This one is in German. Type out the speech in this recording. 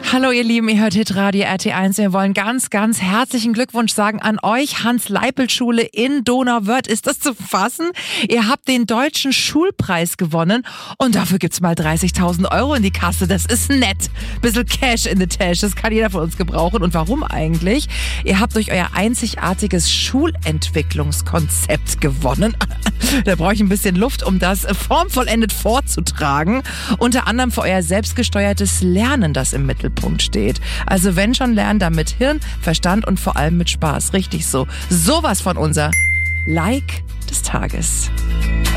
Hallo ihr Lieben, ihr hört Hitradio RT1. Wir wollen ganz, ganz herzlichen Glückwunsch sagen an euch, Hans-Leipel-Schule in Donauwörth. Ist das zu fassen? Ihr habt den deutschen Schulpreis gewonnen und dafür gibt's mal 30.000 Euro in die Kasse. Das ist nett. Bisschen Cash in the Tash, das kann jeder von uns gebrauchen. Und warum eigentlich? Ihr habt durch euer einzigartiges Schulentwicklungskonzept gewonnen. Da brauche ich ein bisschen Luft, um das formvollendet vorzutragen. Unter anderem für euer selbstgesteuertes Lernen, das im Mittelpunkt steht. Also wenn schon lernen, dann mit Hirn, Verstand und vor allem mit Spaß. Richtig so. Sowas von unser Like des Tages.